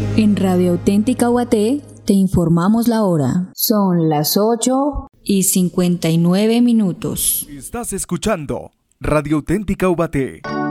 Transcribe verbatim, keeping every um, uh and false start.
En Radio Auténtica Ubaté te informamos la hora. Son las ocho y cincuenta y nueve minutos. Estás escuchando Radio Auténtica Ubaté.